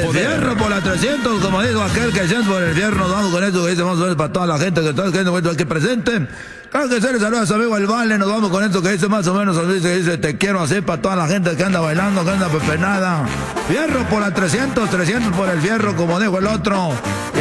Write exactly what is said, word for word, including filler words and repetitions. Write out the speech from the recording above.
poder. Fierro por la trescientos, como dijo aquel que siente por el fierro, nos vamos con esto que dice, vamos a ver para toda la gente que está aquí presente. Claro que se le saluda a su amigo El Vale, nos vamos con esto que dice más o menos, dice, dice, te quiero así para toda la gente que anda bailando, que anda pepenada. Fierro por la trescientos, trescientos por el fierro, como dijo el otro.